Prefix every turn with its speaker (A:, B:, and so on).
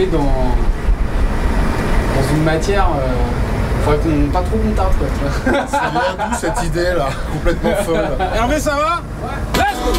A: voulez, dans une matière. Faudrait qu'on pas trop qu'on tarde quoi.
B: Ça vient d'où cette idée là, complètement folle.
C: Hervé, ça va? Ouais. Let's go.